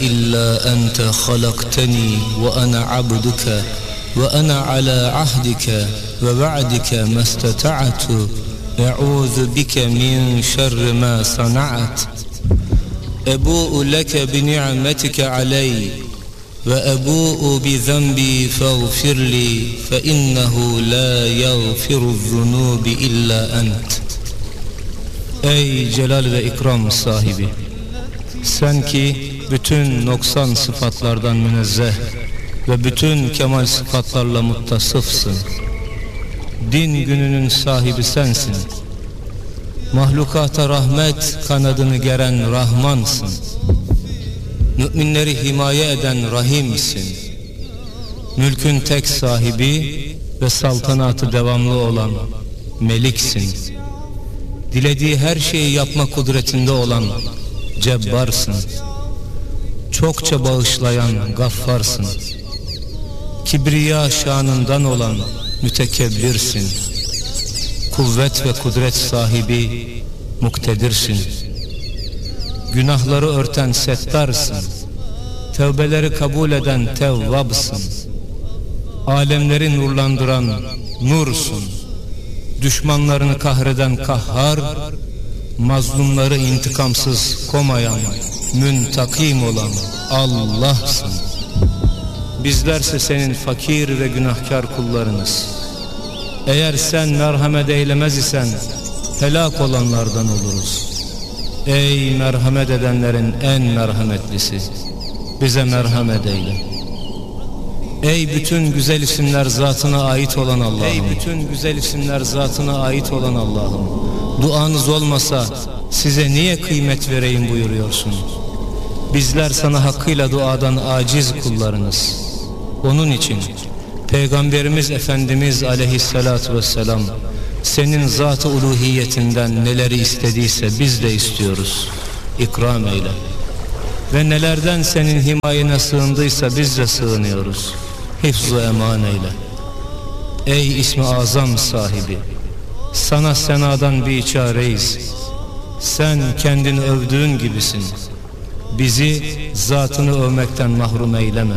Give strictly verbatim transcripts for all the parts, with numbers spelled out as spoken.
إلا أنت خلقتني وأنا عبدك وأنا على عهدك ووعدك ما استطعت أعوذ بك من شر ما صنعت أبوء لك بنعمتك علي وأبوء بذنبي فاغفر لي فإنه لا يغفر الذنوب إلا أنت. Ey celal ve ikram sahibi, sen ki bütün noksan sıfatlardan münezzeh ve bütün kemal sıfatlarla muttasıfsın. Din gününün sahibi sensin. Mahlukata rahmet kanadını geren Rahmansın. Müminleri himaye eden Rahimsin. Mülkün tek sahibi ve saltanatı devamlı olan Meliksin. Dilediği her şeyi yapma kudretinde olan Cebbarsın. Çokça bağışlayan Gaffarsın. Kibriya şanından olan Mütekebbirsin. Kuvvet ve kudret sahibi Muktedirsin. Günahları örten Settarsın. Tevbeleri kabul eden Tevvabsın. Alemleri nurlandıran Nursun. Düşmanlarını kahreden Kahhar, mazlumları intikamsız komayan, müntakim olan Allah'sın. Bizlerse senin fakir ve günahkar kullarınız. Eğer sen merhamet eylemez isen helak olanlardan oluruz. Ey merhamet edenlerin en merhametlisi, bize merhamet eyle. Ey bütün güzel isimler zatına ait olan Allah'ım. Ey bütün güzel isimler zatına ait olan Allah'ım. Duanız olmasa size niye kıymet vereyim buyuruyorsun. Bizler sana hakkıyla duadan aciz kullarınız. Onun için Peygamberimiz Efendimiz aleyhissalatu vesselam senin zat-ı uluhiyetinden neleri istediyse biz de istiyoruz. İkram eyle. Ve nelerden senin himayene sığındıysa biz de sığınıyoruz. Hifz-ı eman eyle. Ey ismi azam sahibi, sana senadan bir çareyiz. Sen kendini övdüğün gibisin. Bizi zatını övmekten mahrum eyleme.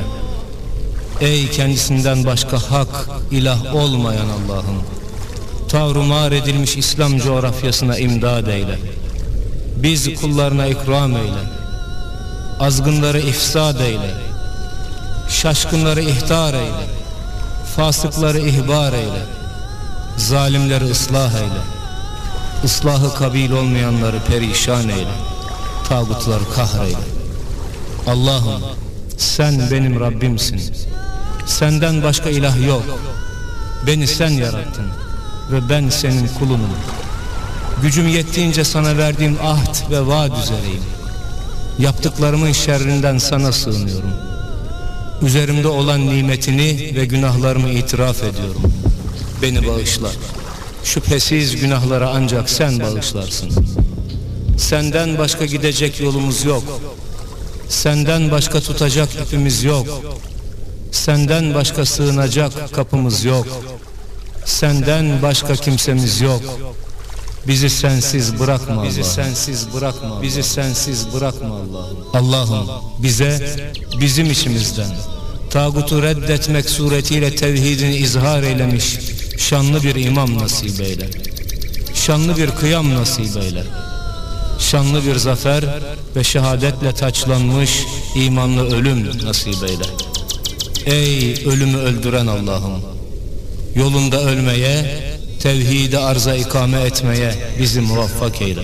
Ey kendisinden başka hak, ilah olmayan Allah'ım, tavrumar edilmiş İslam coğrafyasına imdad eyle. Biz kullarına ikram eyle. Azgınları ifsad eyle. Şaşkınları ihtar eyle. Fasıkları ihbar eyle. Zalimleri ıslah eyle. Islahı kabil olmayanları perişan eyle. Tağutları kahreyle. Allah'ım sen benim Rabbimsin. Senden başka ilah yok. Beni sen yarattın ve ben senin kulunum. Gücüm yettiğince sana verdiğim ahd ve vaad üzereyim. Yaptıklarımın şerrinden sana sığınıyorum. Üzerimde olan nimetini ve günahlarımı itiraf ediyorum. Beni bağışla. Şüphesiz günahlara ancak sen bağışlarsın. Senden başka gidecek yolumuz yok. Senden başka tutacak ipimiz yok. Senden başka sığınacak kapımız yok. Senden başka kimsemiz yok. Bizi sensiz bırakma Allah. Bizi sensiz bırakma. Bizi sensiz bırakma Allah'ım. Allah'ım bize bizim içimizden tağutu reddetmek suretiyle tevhidini izhar eylemiş şanlı bir imam nasip eyle. Şanlı bir kıyam nasip eyle. Şanlı bir zafer ve şehadetle taçlanmış imanlı ölüm nasip eyle. Ey ölümü öldüren Allah'ım, yolunda ölmeye, tevhidi arza ikame etmeye bizi muvaffak eyle.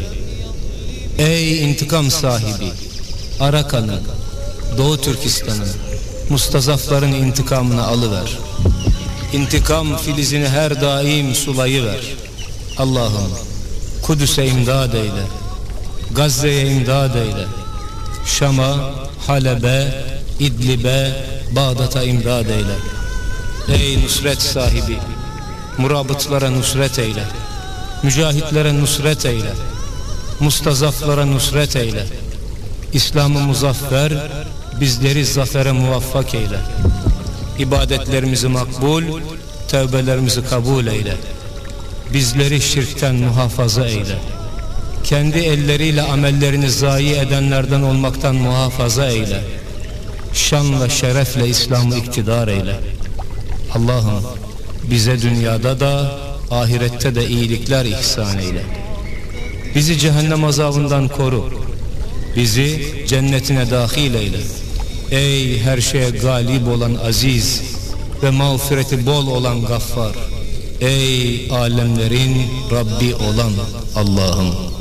Ey intikam sahibi, Arakan'ın, Doğu Türkistan'ın, mustazafların intikamını alıver. İntikam filizini her daim sulayıver. Allah'ım Kudüs'e imdad eyle. Gazze'ye imdad eyle. Şam'a, Halep'e, İdlib'e, Bağdat'a imdad eyle. Ey nusret sahibi, murabıtlara nusret eyle. Mücahitlere nusret eyle. Mustazaflara nusret eyle. İslam'ı muzaffer, bizleri zafere muvaffak eyle. İbadetlerimizi makbul, tevbelerimizi kabul eyle. Bizleri şirkten muhafaza eyle. Kendi elleriyle amellerini zayi edenlerden olmaktan muhafaza eyle. şanla şerefle İslam'ı iktidar eyle. Allah'ım bize dünyada da ahirette de iyilikler ihsan eyle. Bizi cehennem azabından koru. Bizi cennetine dahil eyle. Ey her şeye galip olan aziz ve mağfireti bol olan gaffar. Ey alemlerin Rabbi olan Allah'ım.